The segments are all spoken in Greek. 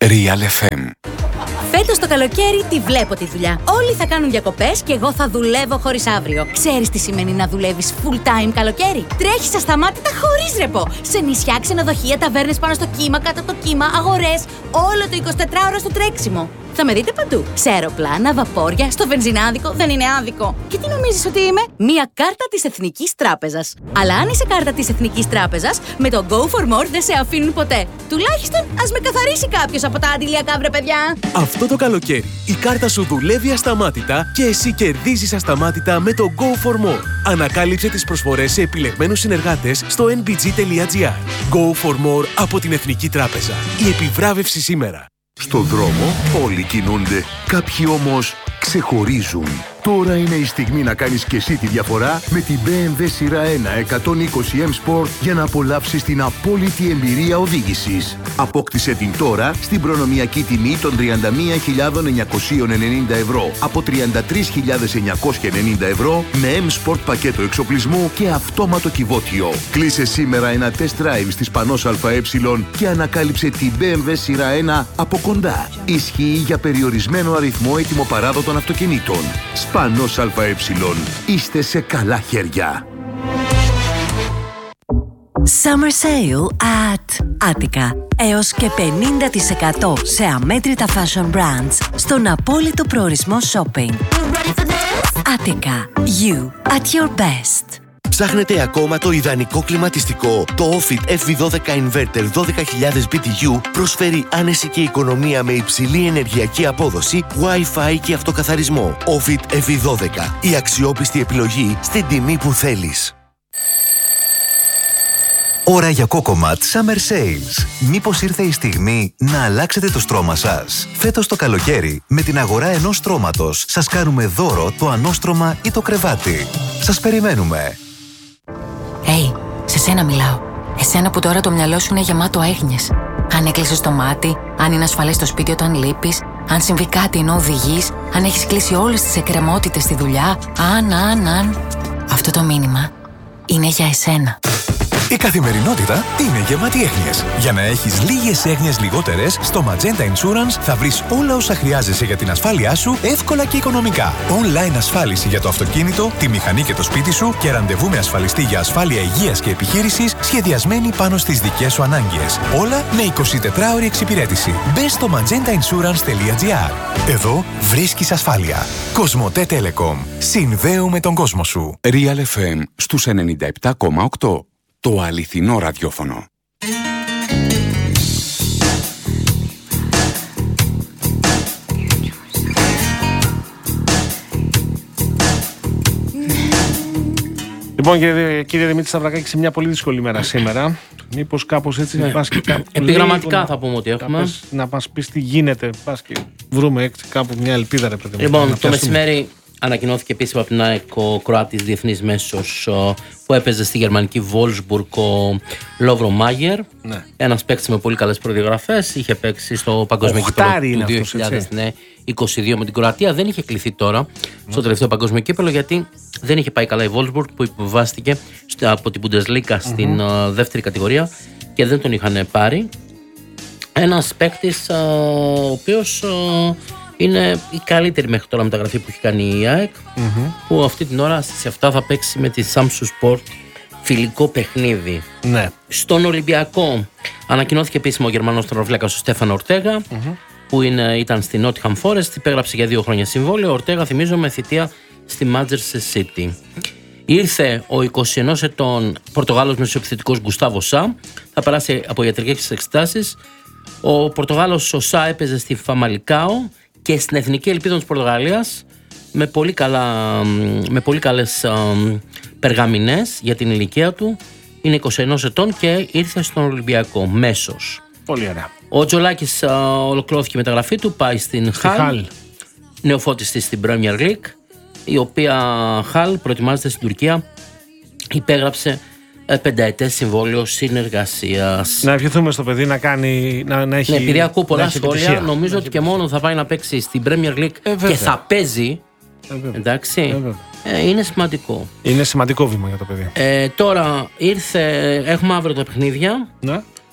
Real FM. Φέτος το καλοκαίρι τη βλέπω τη δουλειά. Όλοι θα κάνουν διακοπές και εγώ θα δουλεύω χωρίς αύριο. Ξέρεις τι σημαίνει να δουλεύεις full time καλοκαίρι? Τρέχεις ασταμάτητα χωρίς ρεπό. Σε νησιά, ξενοδοχεία, ταβέρνες πάνω στο κύμα, κάτω από το κύμα, αγορές. Όλο το 24ωρο στο τρέξιμο. Θα με δείτε παντού. Σε αεροπλάνα, βαπόρια, στο βενζινάδικο. Δεν είναι άδικο. Και τι νομίζεις ότι είμαι? Μία κάρτα της Εθνικής Τράπεζας. Αλλά αν είσαι κάρτα της Εθνικής Τράπεζας, με το Go for More δεν σε αφήνουν ποτέ. Τουλάχιστον ας με καθαρίσει κάποιος από τα αντιλιακά, βρε παιδιά. Αυτό το καλοκαίρι η κάρτα σου δουλεύει ασταμάτητα και εσύ κερδίζεις ασταμάτητα με το Go for More. Ανακάλυψε τις προσφορές σε επιλεγμένους συνεργάτες στο nbg.gr. Go for More από την Εθνική Τράπεζα. Η επιβράβευση σήμερα. Στο δρόμο όλοι κινούνται, κάποιοι όμως ξεχωρίζουν. Τώρα είναι η στιγμή να κάνεις και εσύ τη διαφορά με την BMW σειρά 1 120M Sport για να απολαύσεις την απόλυτη εμπειρία οδήγησης. Απόκτησε την τώρα στην προνομιακή τιμή των 31.990 ευρώ από 33.990 ευρώ με M Sport πακέτο εξοπλισμού και αυτόματο κυβότιο. Κλείσε σήμερα ένα test drive στις Πανός ΑΕ και ανακάλυψε την BMW σειρά 1 από κοντά. Ισχύει για περιορισμένο αριθμό έτοιμοπαράδοτων αυτοκινήτων. Πανός ΑΕ. Είστε σε καλά χέρια. Summer Sale at Attica. Έως και 50% σε αμέτρητα fashion brands στον απόλυτο προορισμό shopping. Attica. You at your best. Ψάχνετε ακόμα το ιδανικό κλιματιστικό? Το Ofit FV12 Inverter 12.000 BTU προσφέρει άνεση και οικονομία με υψηλή ενεργειακή απόδοση, Wi-Fi και αυτοκαθαρισμό. Ofit FV12. Η αξιόπιστη επιλογή στην τιμή που θέλεις. Ώρα για Cocomat Summer Sales. Μήπως ήρθε η στιγμή να αλλάξετε το στρώμα σας? Φέτος το καλοκαίρι, με την αγορά ενός στρώματος, σας κάνουμε δώρο το ανώστρωμα ή το κρεβάτι. Σας περιμένουμε. Hey, σε σένα μιλάω. Εσένα που τώρα το μυαλό σου είναι γεμάτο έγνοιες. Αν έκλεισες το μάτι, αν είναι ασφαλές στο σπίτι όταν λείπεις, αν συμβεί κάτι ενώ οδηγείς, αν έχεις κλείσει όλες τις εκκρεμότητες στη δουλειά, αν. Αυτό το μήνυμα είναι για εσένα. Η καθημερινότητα είναι γεμάτη έγνοιες. Για να έχεις λίγες έγνοιες λιγότερες, στο Magenta Insurance θα βρεις όλα όσα χρειάζεσαι για την ασφάλειά σου εύκολα και οικονομικά. Online ασφάλιση για το αυτοκίνητο, τη μηχανή και το σπίτι σου και ραντεβού με ασφαλιστή για ασφάλεια υγείας και επιχείρησης σχεδιασμένη πάνω στις δικές σου ανάγκες. Όλα με 24ωρη εξυπηρέτηση. Μπες στο magentainsurance.gr. Εδώ βρίσκεις ασφάλεια. Κοσμοτέ Telecom. Συνδέουμε τον κόσμο σου. Real FM στους 97,8. Το αληθινό ραδιόφωνο. Λοιπόν, κύριε Δημήτρη Σταυρακάκη, σε μια πολύ δύσκολη μέρα σήμερα. Μήπως κάπως έτσι πας και κάπου. Επιγραμματικά θα πούμε ότι έχουμε. Να μας πεις τι γίνεται, πας και βρούμε έτσι κάπου μια ελπίδα, ρε παιδί μου. Λοιπόν, το μεσημέρι ανακοινώθηκε επίσημα από την ΑΕΚ ο Κροάτης διεθνής μέσος που έπαιζε στη γερμανική Wolfsburg, ο Λόβρο Μάγερ. Ναι. Ένας παίκτης με πολύ καλές προδιαγραφές. Είχε παίξει στο παγκόσμιο κύπελλο του 2022 με την Κροατία. Δεν είχε κληθεί τώρα στο τελευταίο παγκόσμιο κύπελλο γιατί δεν είχε πάει καλά η Wolfsburg που υποβάστηκε από την Bundesliga στην δεύτερη κατηγορία και δεν τον είχαν πάρει. Ένας παίκτης ο οποίος είναι η καλύτερη μέχρι τώρα μεταγραφή που έχει κάνει η ΑΕΚ, που αυτή την ώρα στις 7 θα παίξει με τη Samsung Sport φιλικό παιχνίδι. Ναι. Στον Ολυμπιακό ανακοινώθηκε επίσημα ο Γερμανός τερματοφύλακας ο Στέφανο Ορτέγα, που ήταν στη Nottingham Forest, υπέγραψε για 2 χρόνια συμβόλαιο. Ο Ορτέγα, θυμίζω, με θητεία στη Manchester City. Ήρθε ο 21 ετών Πορτογάλος μεσοεπιθετικός Γκουστάβο Σα, θα περάσει από ιατρικές εξετάσεις. Ο Πορτογάλος ο Σα έπαιζε στη Φαμαλικάο και στην Εθνική Ελπίδα της Πορτογαλίας με πολύ καλές περγαμηνές για την ηλικία του. Είναι 21 ετών και ήρθε στον Ολυμπιακό μέσος. Πολύ ωραία. Ο Τζολάκης ολοκληρώθηκε η μεταγραφή του, πάει στην Χαλ, νεοφώτιστη στην Premier League, η οποία Χαλ προετοιμάζεται στην Τουρκία, υπέγραψε 5ετές συμβόλαιο συνεργασίας. Να ευχηθούμε στο παιδί να κάνει. Να έχει. Ναι, επειδή ακούω πολλά σχόλια, νομίζω ότι και μόνο θα πάει να παίξει στην Premier League και θα παίζει. Εντάξει. Είναι σημαντικό. Είναι σημαντικό βήμα για το παιδί. Τώρα έχουμε αύριο τα παιχνίδια. Ναι.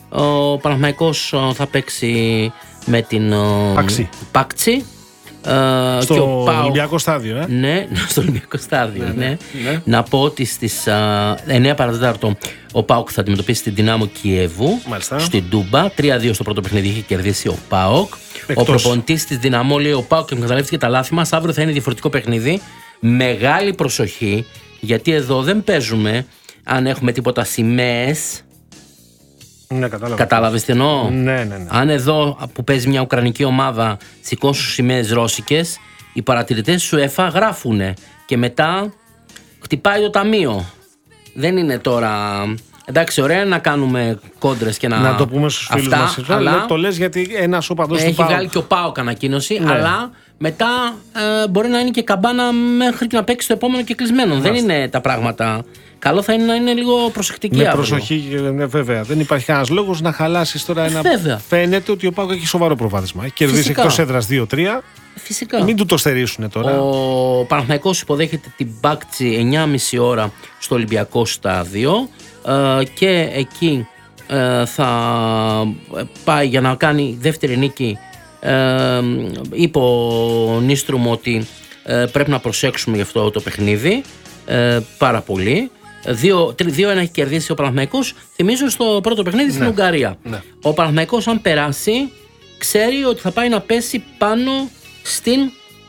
Ο Παναθηναϊκός θα παίξει με την Πάκτσι. Στο Ολυμπιακό στάδιο, Ναι, στο Ολυμπιακό στάδιο. Ναι. Να πω ότι στις 9 παρατέταρτο ο ΠΑΟΚ θα αντιμετωπίσει την Δυνάμο Κιέβου στην Τούμπα. 3-2 στο πρώτο παιχνίδι είχε κερδίσει ο ΠΑΟΚ. Ο προπονητής της Δυναμό λέει: ο ΠΑΟΚ εκμεταλλεύτηκε τα λάθη μας. Αύριο θα είναι διαφορετικό παιχνίδι. Μεγάλη προσοχή, γιατί εδώ δεν παίζουμε αν έχουμε τίποτα σημαίες. Ναι, κατάλαβες τι εννοώ. Ναι. Αν εδώ που παίζει μια ουκρανική ομάδα σηκώσουν σημαίες ρώσικες, οι παρατηρητές του UEFA γράφουνε και μετά χτυπάει το ταμείο. Δεν είναι τώρα. Εντάξει, ωραία να κάνουμε κόντρες και να το πούμε στους φίλους μας. Αλλά το λες γιατί ένας οπαδός του ΠΑΟΚ. Έχει βγάλει και ο ΠΑΟΚ ανακοίνωση, αλλά μετά μπορεί να είναι και καμπάνα μέχρι να παίξει το επόμενο και κλεισμένο. Δεν είναι τα πράγματα. Καλό θα είναι να είναι λίγο προσεκτική. Με προσοχή, βέβαια. Δεν υπάρχει κανένας λόγος να χαλάσεις τώρα ένα. Βέβαια. Φαίνεται ότι ο ΠΑΟΚ έχει σοβαρό προβάδισμα. Έχει κερδίσει εκτός έδρας 2-3. Φυσικά. Μην του το στερήσουν τώρα. Ο Παναθηναϊκός υποδέχεται την Πάκτσι 9,5 ώρα στο Ολυμπιακό στάδιο και εκεί θα πάει για να κάνει δεύτερη νίκη. Είπε ο Νίστρουμ ότι πρέπει να προσέξουμε γι' αυτό το παιχνίδι πάρα πολύ. 2-1 έχει κερδίσει ο Παναθηναϊκός, θυμίζω, στο πρώτο παιχνίδι στην Ουγγαρία. Ο Παναθηναϊκός, αν περάσει, ξέρει ότι θα πάει να πέσει πάνω στην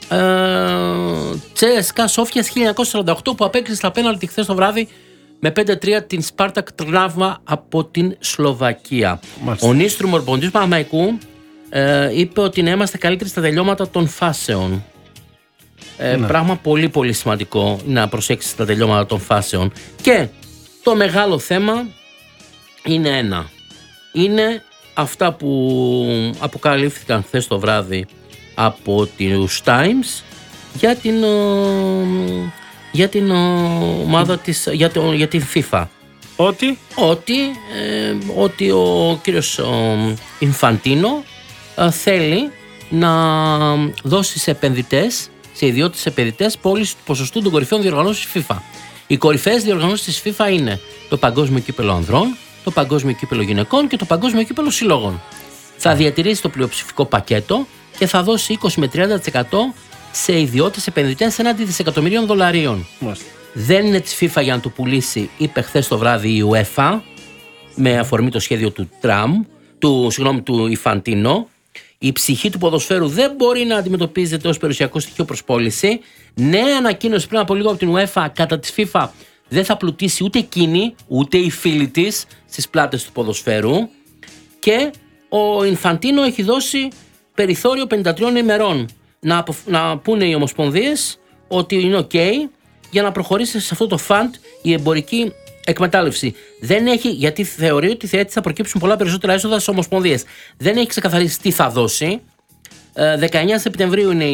CSKA Σόφια 1948 που απέκλεισε στα πέναλτι χθες το βράδυ με 5-3 την Σπάρτακ Τρνάβα από την Σλοβακία. Ο Νίστρουμ, ο προπονητής του Παναθηναϊκού, είπε ότι να είμαστε καλύτεροι στα τελειώματα των φάσεων. Πράγμα πολύ πολύ σημαντικό να προσέξεις τα τελειώματα των φάσεων. Και το μεγάλο θέμα είναι είναι αυτά που αποκαλύφθηκαν χθες το βράδυ από τους Times για την ομάδα της, για την FIFA. Ότι ο κύριος Ινφαντίνο θέλει να δώσει σε επενδυτές, σε ιδιώτες επενδυτές, πώληση του ποσοστού των κορυφαίων διοργανώσεων της FIFA. Οι κορυφαίες διοργανώσεις της FIFA είναι το Παγκόσμιο Κύπελλο Ανδρών, το Παγκόσμιο Κύπελλο Γυναικών και το Παγκόσμιο Κύπελλο Συλλόγων. Θα διατηρήσει το πλειοψηφικό πακέτο και θα δώσει 20 με 30% σε ιδιώτες επενδυτές έναντι δισεκατομμυρίων δολαρίων. Δεν είναι της FIFA για να το πουλήσει, είπε χθες το βράδυ η UEFA, με αφορμή το σχέδιο του Ινφαντίνο. Η ψυχή του ποδοσφαίρου δεν μπορεί να αντιμετωπίζεται ως περιουσιακό στοιχείο προς πώληση. Νέα ανακοίνωση πριν από λίγο από την UEFA, κατά της FIFA δεν θα πλουτίσει ούτε εκείνη ούτε οι φίλοι της στις πλάτες του ποδοσφαίρου. Και ο Ινφαντίνο έχει δώσει περιθώριο 53 ημερών να πούνε οι ομοσπονδίες ότι είναι ok για να προχωρήσει σε αυτό το fund η εμπορική εκμετάλλευση. Δεν έχει, γιατί θεωρεί ότι έτσι θα προκύψουν πολλά περισσότερα έσοδα στις ομοσπονδίες. Δεν έχει ξεκαθαρίσει τι θα δώσει. 19 Σεπτεμβρίου είναι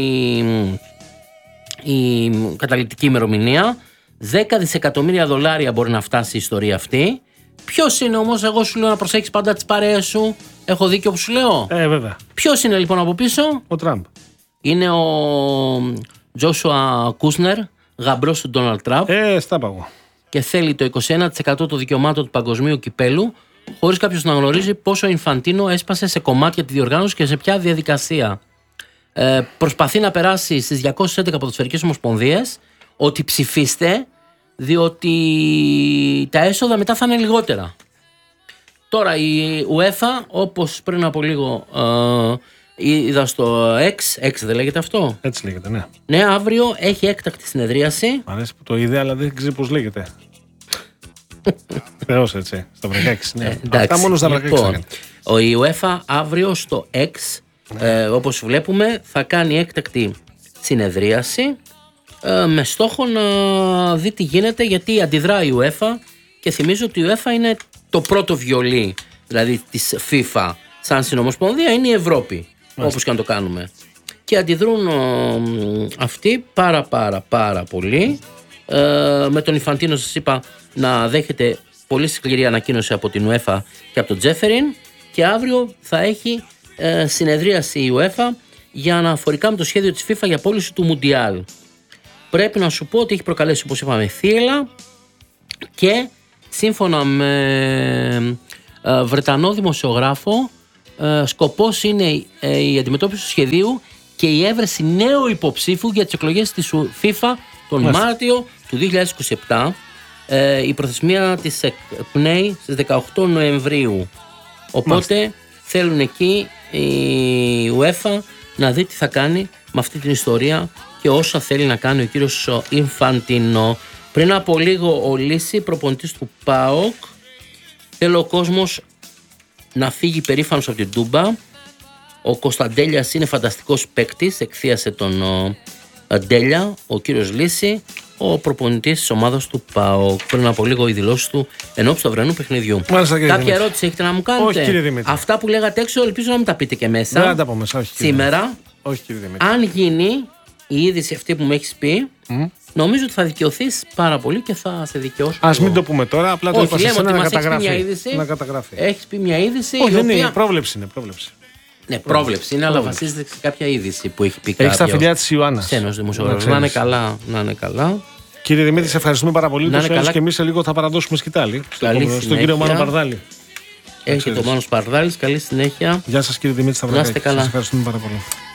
η καταληκτική ημερομηνία. 10 δισεκατομμύρια δολάρια μπορεί να φτάσει η ιστορία αυτή. Ποιος είναι όμως, εγώ σου λέω να προσέχεις πάντα τις παρέες σου. Έχω δίκιο που σου λέω. Βέβαια. Ποιος είναι λοιπόν από πίσω? Ο Τραμπ. Είναι ο Τζόσουα Κούσνερ, γαμπρός του Ντόναλντ Τραμπ. Στάπαγω. Και θέλει το 21% των δικαιωμάτων του παγκοσμίου κυπέλου, χωρίς κάποιος να γνωρίζει πόσο ο Ινφαντίνο έσπασε σε κομμάτια τη διοργάνωση και σε ποια διαδικασία. Προσπαθεί να περάσει στις 211 ποδοσφαιρικές ομοσπονδίες ότι ψηφίστε, διότι τα έσοδα μετά θα είναι λιγότερα. Τώρα η UEFA, όπως πριν από λίγο είδα στο X δεν λέγεται αυτό? Έτσι λέγεται, ναι. Ναι, αύριο έχει έκτακτη συνεδρίαση. Μ' αρέσει που το είδε, αλλά δεν ξέρω πώς λέγεται. Θεός, έτσι, στα βρακάξι. Ναι. Αυτά μόνο στα βρακάξι. Λοιπόν, η UEFA αύριο στο X, όπως βλέπουμε, θα κάνει έκτακτη συνεδρίαση με στόχο να δει τι γίνεται, γιατί αντιδρά η UEFA και θυμίζω ότι η UEFA είναι το πρώτο βιολί, δηλαδή της FIFA σαν συνομοσπονδία, είναι η Ευρώπη, όπως και να το κάνουμε. Και αντιδρούν αυτοί πάρα πολύ. Με τον Ινφαντίνο, σας είπα, να δέχεται πολύ σκληρή ανακοίνωση από την UEFA και από τον Τζέφεριν, και αύριο θα έχει συνεδρίαση η UEFA για αναφορικά με το σχέδιο της FIFA για πώληση του Μουντιάλ. Πρέπει να σου πω ότι έχει προκαλέσει, όπως είπαμε, θύελλα, και σύμφωνα με Βρετανό δημοσιογράφο. Σκοπός είναι η αντιμετώπιση του σχεδίου και η έβρεση νέου υποψήφου για τις εκλογές της FIFA τον Μάρτιο του 2027. Η προθεσμία της εκπνέει στις 18 Νοεμβρίου. Οπότε θέλουν εκεί η UEFA να δει τι θα κάνει με αυτή την ιστορία και όσα θέλει να κάνει ο κύριος Ινφαντίνο. Πριν από λίγο ο Λύση, προπονητής του ΠΑΟΚ, θέλει ο κόσμος να φύγει περήφανος από την Τούμπα. Ο Κωνσταντέλιας είναι φανταστικός παίκτης, εκθίασε τον Ντέλια, ο κύριος Λύση, ο προπονητής της ομάδας του ΠΑΟΚ. Πριν από λίγο οι δηλώσεις του ενώπιση του αυριανού παιχνιδιού. Κάποια ερώτηση έχετε να μου κάνετε? Όχι, κύριε Δημήτρη. Αυτά που λέγατε έξω, ελπίζω να μην τα πείτε και μέσα. Δεν θα τα πω μέσα, όχι. Σήμερα, όχι, κύριε Δημήτρη. Αν γίνει η είδηση αυτή που μου έχεις πει, νομίζω ότι θα δικαιωθείς πάρα πολύ και θα σε δικαιώσω. Ας μην το πούμε τώρα, απλά το είπα σε εσένα να καταγράφει. Να καταγράφει. Έχεις πει μια είδηση. Όχι, δεν είναι, πρόβλεψη είναι, πρόβλεψη. Ναι, πρόβλεψη είναι, αλλά βασίζεται σε κάποια είδηση που έχει πει κάποιος. Έχει τα φιλιά της Ιωάννας. Ξένος δημοσιογράφος. Να είναι καλά, να είναι καλά. Κύριε Δημήτρη, σε ευχαριστούμε πάρα πολύ. Και εμείς σε λίγο θα παραδώσουμε σκητάλη στον κύριο Μάνο Παρδάλη. Έχει το Μάνος Παρδάλης, καλή συνέχεια. Γεια σας κύριε Δημήτρη Σταυρακάκη. Να είστε καλά. Σας ευχαριστούμε πάρα πολύ.